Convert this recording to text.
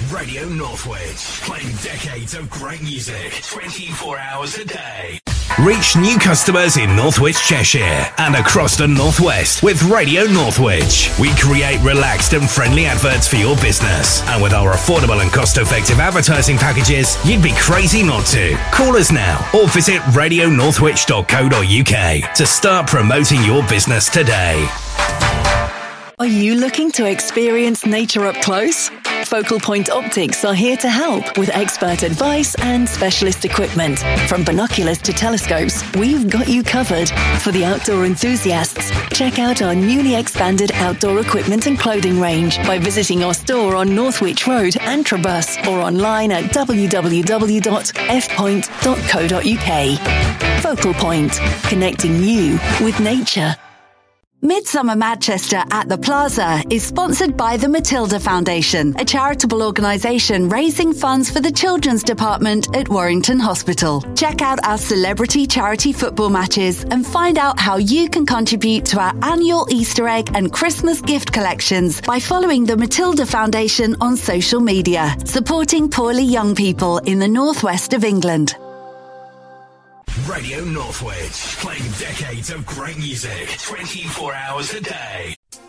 Radio Northwich, playing decades of great music, 24 hours a day. Reach new customers in Northwich, Cheshire and across the Northwest with Radio Northwich. We create relaxed and friendly adverts for your business. And with our affordable and cost-effective advertising packages, you'd be crazy not to. Call us now or visit radionorthwich.co.uk to start promoting your business today. Are you looking to experience nature up close? Focal Point Optics are here to help with expert advice and specialist equipment. From binoculars to telescopes, we've got you covered. For the outdoor enthusiasts, check out our newly expanded outdoor equipment and clothing range by visiting our store on Northwich Road, Antrobus, or online at www.fpoint.co.uk. Focal Point, connecting you with nature. Midsummer Manchester at the Plaza is sponsored by the Matilda Foundation, a charitable organisation raising funds for the Children's Department at Warrington Hospital. Check out our celebrity charity football matches and find out how you can contribute to our annual Easter egg and Christmas gift collections by following the Matilda Foundation on social media, supporting poorly young people in the northwest of England. Radio Northwich, playing decades of great music, 24 hours a day.